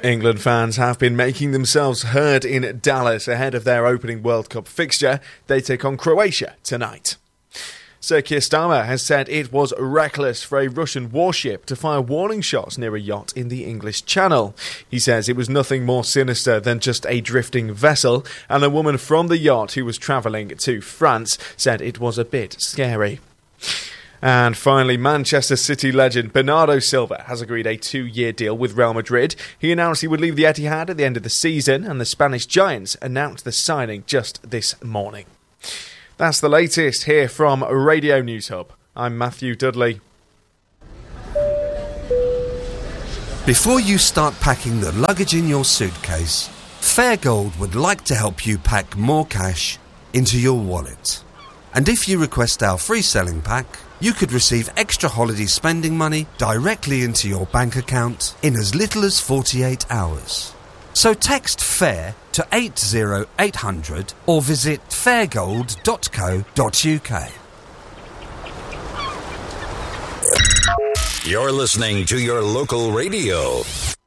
England fans have been making themselves heard in Dallas ahead of their opening World Cup fixture. They take on Croatia tonight. Sir Keir Starmer has said it was reckless for a Russian warship to fire warning shots near a yacht in the English Channel. He says it was nothing more sinister than just a drifting vessel, and a woman from the yacht who was travelling to France said it was a bit scary. And finally, Manchester City legend Bernardo Silva has agreed a 2-year deal with Real Madrid. He announced he would leave the Etihad at the end of the season, and the Spanish Giants announced the signing just this morning. That's the latest here from Radio News Hub. I'm Matthew Dudley. Before you start packing the luggage in your suitcase, Fairgold would like to help you pack more cash into your wallet. And if you request our free selling pack, you could receive extra holiday spending money directly into your bank account in as little as 48 hours. So text FAIR to 80800 or visit fairgold.co.uk. You're listening to your local radio.